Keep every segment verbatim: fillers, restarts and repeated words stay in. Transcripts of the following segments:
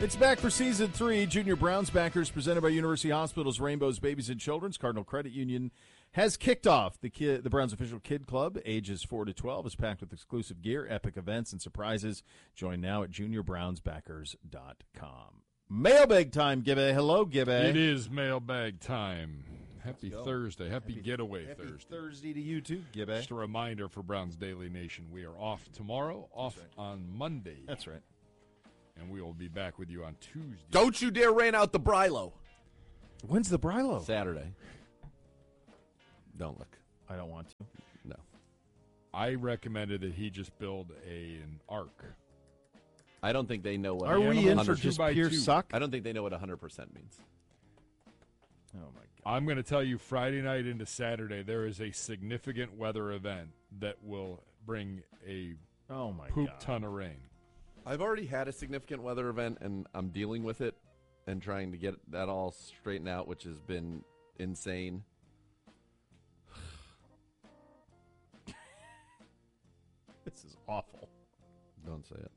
It's back for season three. Junior Browns backers presented by University Hospitals, Rainbows, Babies, and Children's. Cardinal Credit Union has kicked off. The kid, the Browns official kid club, ages four to twelve, is packed with exclusive gear, epic events, and surprises. Join now at junior browns backers dot com. Mailbag time, Gibby. Hello, Gibby. It is mailbag time. Happy Thursday. Happy, Happy getaway happy Thursday. Thursday to you, too, Gibby. Just a reminder for Browns Daily Nation, we are off tomorrow, off right. on Monday. That's right. And we will be back with you on Tuesday. Don't you dare rain out the Brilo. When's the Brilo? Saturday. Don't look. I don't want to. No. I recommended that he just build a an arc. I don't think they know what. Are we in for two just by pure two. suck? I don't think they know what one hundred percent means. Oh, my God. I'm going to tell you, Friday night into Saturday, there is a significant weather event that will bring a Oh, my poop God. ton of rain. I've already had a significant weather event, and I'm dealing with it and trying to get that all straightened out, which has been insane. This is awful. Don't say it.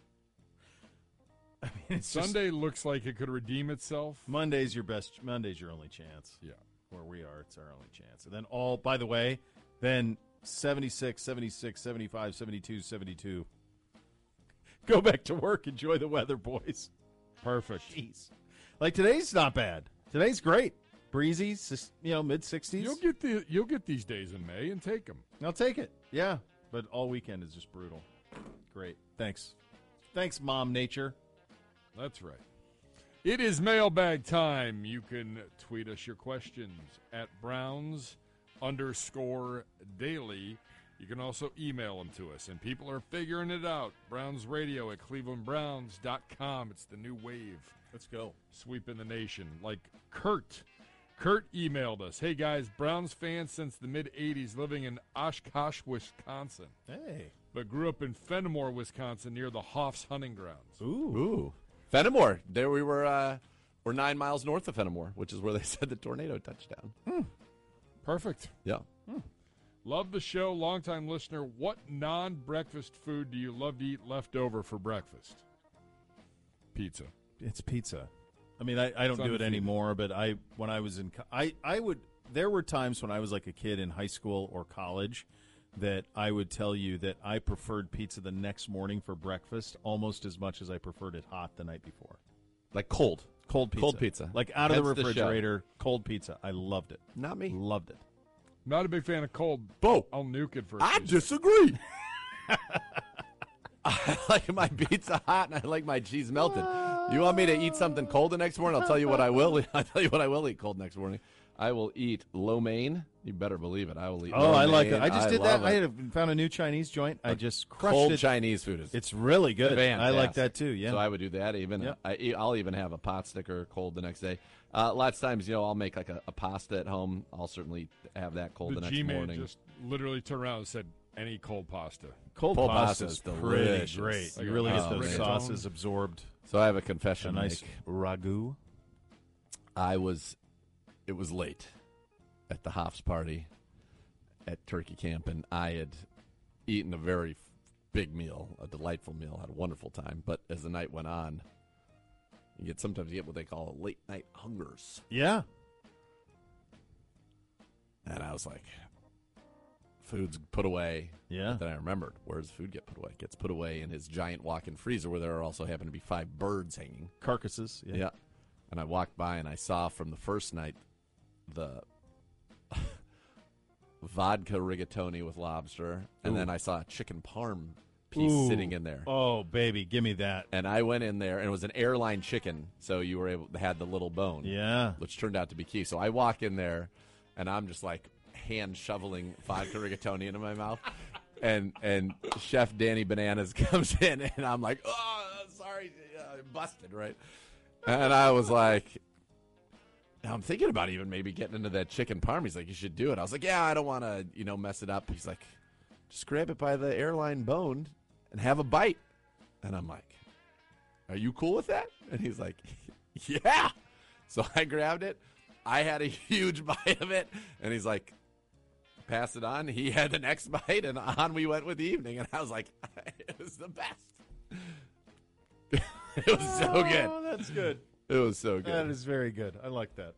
I mean, it's just- Sunday looks like it could redeem itself. Monday's your best. Monday's your only chance. Yeah. Where we are, it's our only chance. And then all, by the way, then seventy-six, seventy-six, seventy-five, seventy-two, seventy-two. Go back to work. Enjoy the weather, boys. Perfect. Jeez. Like today's not bad. Today's great. Breezy, sis- you know, mid sixties. You'll get the you'll get these days in May and take them. I'll take it. Yeah. But all weekend is just brutal. Great. Thanks. Thanks, Mom Nature. That's right. It is mailbag time. You can tweet us your questions at Browns underscore daily. You can also email them to us, and people are figuring it out. Browns Radio at cleveland browns dot com. It's the new wave. Let's go. Sweeping the nation. Like Kurt. Kurt emailed us. Hey, guys, Browns fan since the mid-eighties, living in Oshkosh, Wisconsin, Hey. but grew up in Fenimore, Wisconsin, near the Hoffs hunting grounds. Ooh. Ooh. Fenimore. There we were. Uh, we're nine miles north of Fenimore, which is where they said the tornado touched down. Hmm. Perfect. Yeah. Love the show. Longtime listener. What non-breakfast food do you love to eat left over for breakfast? Pizza. It's pizza. I mean, I, I don't It's do it undefeated. anymore, but I when I was in co- I I would there were times when I was like a kid in high school or college that I would tell you that I preferred pizza the next morning for breakfast almost as much as I preferred it hot the night before. Like cold. Cold pizza. Cold pizza. Like out of the Hence the show. refrigerator, cold pizza. I loved it. Not me. Loved it. Not a big fan of cold. Bo. I'll nuke it for a I Tuesday. disagree. I like my pizza hot and I like my cheese melted. You want me to eat something cold the next morning? I'll tell you what I will. I'll tell you what I will eat cold next morning. I will eat lo mein. You better believe it. I will eat. Oh, lo I like it. mein. I just did that. love I it. had found a new Chinese joint. I just crushed Cold it. Chinese food is. It's really good. fantastic. I like that too. Yeah. So I would do that. Even Yep. I, e, I'll even have a pot sticker cold the next day. Uh, lots of times, you know, I'll make like a, a pasta at home. I'll certainly have that cold the, The next G-Man morning. just literally turned around and said, any cold pasta. Cold, Cold pasta pasta's is pretty delicious. great. Like you a really nice get those rigatone. sauces absorbed. So I have a A confession. to nice make. ragu. I was, it was late at the Hoffs party at Turkey Camp, and I had eaten a very f- big meal, a delightful meal, had a wonderful time. But as the night went on, you get sometimes you get what they call late night hungers, Yeah. and I was like, food's put away. Yeah. But then I remembered, where does the food get put away? It gets put away in his giant walk-in freezer, where there also happen to be five birds hanging. Carcasses. Yeah. Yeah. And I walked by and I saw from the first night the vodka rigatoni with lobster. And Ooh. then I saw a chicken parm piece Ooh. sitting in there. Oh, baby, give me that. And I went in there, and it was an airline chicken, so you were able to had the little bone, Yeah. which turned out to be key. So I walk in there, and I'm just like hand shoveling vodka rigatoni into my mouth. And and Chef Danny Bananas comes in, and I'm like, oh, sorry, uh, busted, right? And I was like, I'm thinking about even maybe getting into that chicken parm. He's like, you should do it. I was like, yeah, I don't want to, you know, mess it up. He's like, just grab it by the airline bone and have a bite. And I'm like, are you cool with that? And he's like, yeah. So I grabbed it. I had a huge bite of it. And he's like, pass it on. He had the next bite, and on we went with the evening. And I was like, it was the best. It was so good. Oh, That's good. It was so good. That is very good. I like that.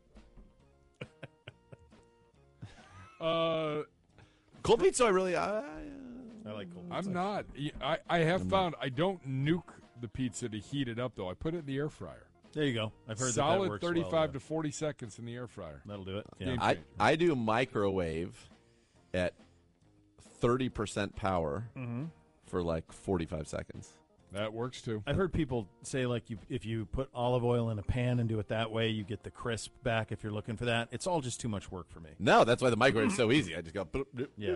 Uh, Cold pizza, I really. I, I, I like cold. I'm not. I, I have found I don't nuke the pizza to heat it up, though. I put it in the air fryer. There you go. I've heard Solid that, that works thirty-five well, to forty seconds in the air fryer. That'll do it. Game Yeah. I, changer. I do microwave at thirty percent power Mm-hmm. for like forty-five seconds. That works too. I've heard people say, like, you, if you put olive oil in a pan and do it that way, you get the crisp back if you're looking for that. It's all just too much work for me. No, that's why the microwave is so easy. I just go. bloop, bloop, Yeah.